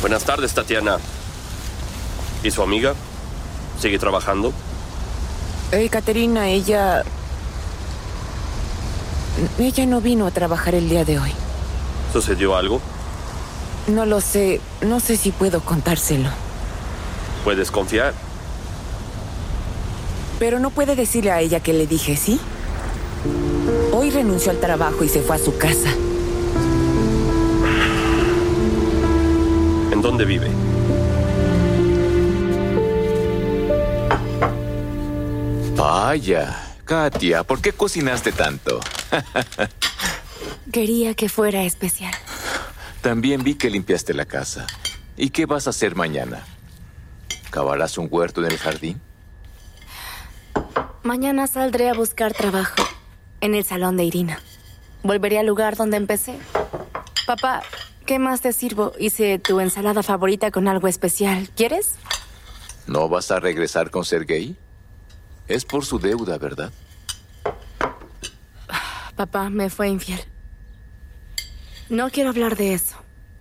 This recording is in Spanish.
Buenas tardes, Tatiana. ¿Y su amiga? ¿Sigue trabajando? Caterina, ella no vino a trabajar el día de hoy. ¿Sucedió algo? No lo sé. No sé si puedo contárselo. Puedes confiar. Pero no puede decirle a ella que le dije, ¿sí? Hoy renunció al trabajo y se fue a su casa. ¿En dónde vive? Vaya, Katia, ¿por qué cocinaste tanto? Quería que fuera especial. También vi que limpiaste la casa. ¿Y qué vas a hacer mañana? ¿Cavarás un huerto en el jardín? Mañana saldré a buscar trabajo en el salón de Irina. Volveré al lugar donde empecé. Papá, ¿qué más te sirvo? Hice tu ensalada favorita con algo especial. ¿Quieres? ¿No vas a regresar con Sergei? Es por su deuda, ¿verdad? Papá me fue infiel. No quiero hablar de eso.